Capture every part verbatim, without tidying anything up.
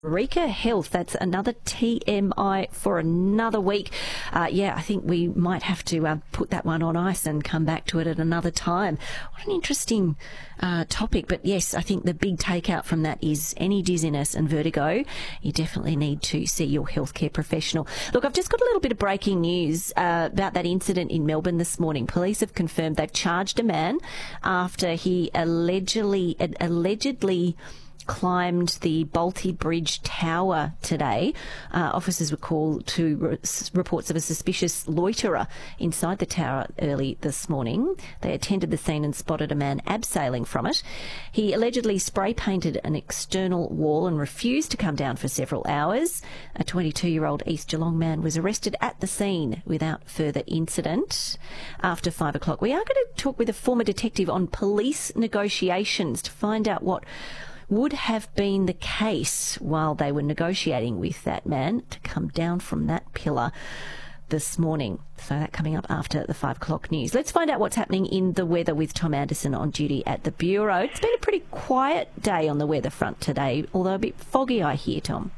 Rika Health, that's another T M I for another week. Uh, yeah, I think we might have to uh, put that one on ice and come back to it at another time. What an interesting uh, topic. But yes, I think the big takeout from that is any dizziness and vertigo, you definitely need to see your healthcare professional. Look, I've just got a little bit of breaking news uh, about that incident in Melbourne this morning. Police have confirmed they've charged a man after he allegedly allegedly climbed the Bolte Bridge Tower today. Uh, officers were called to re- reports of a suspicious loiterer inside the tower early this morning. They attended the scene and spotted a man abseiling from it. He allegedly spray painted an external wall and refused to come down for several hours. A twenty-two-year-old East Geelong man was arrested at the scene without further incident. After five o'clock, we are going to talk with a former detective on police negotiations to find out what would have been the case while they were negotiating with that man to come down from that pillar this morning. So that coming up after the five o'clock news. Let's find out what's happening in the weather with Tom Anderson on duty at the Bureau. It's been a pretty quiet day on the weather front today, although a bit foggy, I hear, Tom.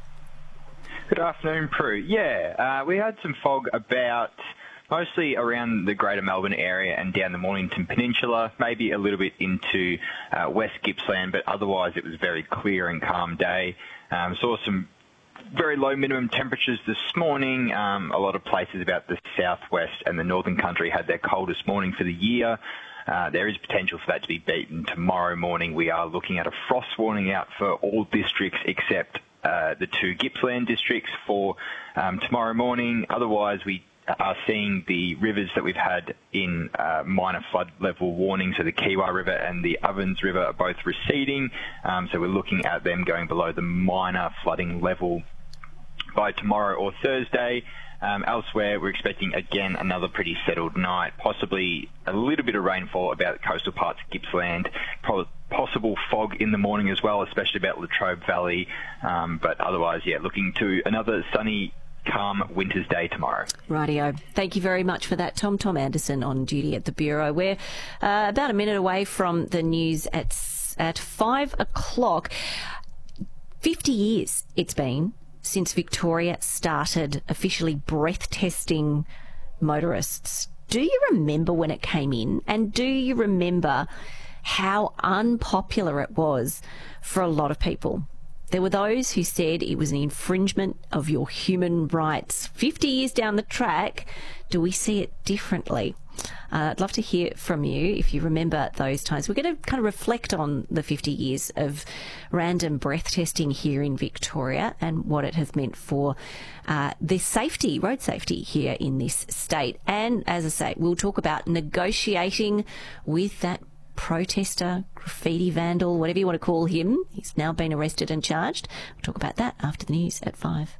Good afternoon, Prue. Yeah, uh, we had some fog about mostly around the Greater Melbourne area and down the Mornington Peninsula, maybe a little bit into uh, West Gippsland, but otherwise it was a very clear and calm day. Um, saw some very low minimum temperatures this morning. Um, a lot of places about the southwest and the northern country had their coldest morning for the year. Uh, there is potential for that to be beaten tomorrow morning. We are looking at a frost warning out for all districts except uh, the two Gippsland districts for um, tomorrow morning. Otherwise, we are seeing the rivers that we've had in uh, minor flood level warning, so the Kiwi River and the Ovens River are both receding, um, so we're looking at them going below the minor flooding level by tomorrow or Thursday. Um, elsewhere, we're expecting, again, another pretty settled night, possibly a little bit of rainfall about coastal parts of Gippsland, probably possible fog in the morning as well, especially about Latrobe Valley, um, but otherwise, yeah, looking to another sunny, calm winter's day tomorrow. Rightio. Thank you very much for that, Tom. Tom Anderson on duty at the Bureau. We're uh, about a minute away from the news at at five o'clock. Fifty years it's been since Victoria started officially breath testing motorists. Do you remember when it came in? And do you remember how unpopular it was for a lot of people? There were those who said it was an infringement of your human rights. Fifty years down the track, do we see it differently? Uh, I'd love to hear from you if you remember those times. We're going to kind of reflect on the fifty years of random breath testing here in Victoria and what it has meant for uh, the safety, road safety here in this state. And as I say, we'll talk about negotiating with that protester, graffiti vandal, whatever you want to call him. He's now been arrested and charged. We'll talk about that after the news at five.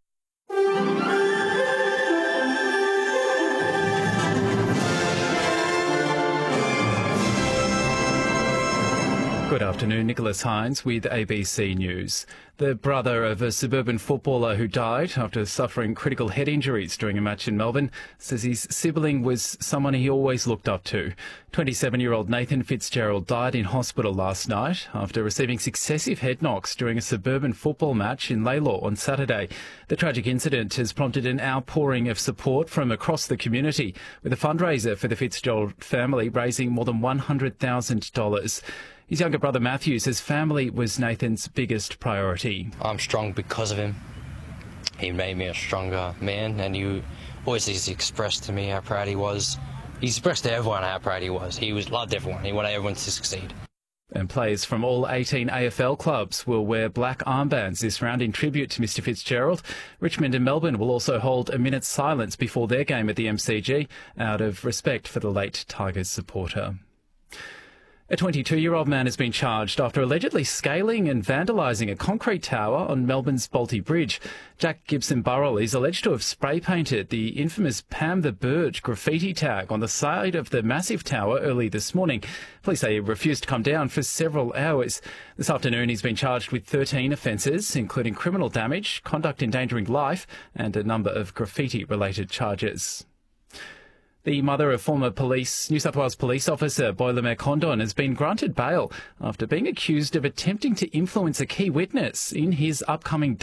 Good afternoon, Nicholas Hines with A B C News. The brother of a suburban footballer who died after suffering critical head injuries during a match in Melbourne says his sibling was someone he always looked up to. twenty-seven-year-old Nathan Fitzgerald died in hospital last night after receiving successive head knocks during a suburban football match in Laylaw on Saturday. The tragic incident has prompted an outpouring of support from across the community, with a fundraiser for the Fitzgerald family raising more than one hundred thousand dollars. His younger brother Matthew says family was Nathan's biggest priority. I'm strong because of him. He made me a stronger man, and he always has expressed to me how proud he was. He expressed to everyone how proud he was. He was loved everyone. He wanted everyone to succeed. And players from all eighteen A F L clubs will wear black armbands this round in tribute to Mister Fitzgerald. Richmond and Melbourne will also hold a minute's silence before their game at the M C G out of respect for the late Tigers supporter. A twenty-two-year-old man has been charged after allegedly scaling and vandalising a concrete tower on Melbourne's Bolte Bridge. Jack Gibson Burrell is alleged to have spray-painted the infamous Pam the Bird graffiti tag on the side of the massive tower early this morning. Police say he refused to come down for several hours. This afternoon he's been charged with thirteen offences, including criminal damage, conduct endangering life and a number of graffiti-related charges. The mother of former police New South Wales police officer Boilermair Condon has been granted bail after being accused of attempting to influence a key witness in his upcoming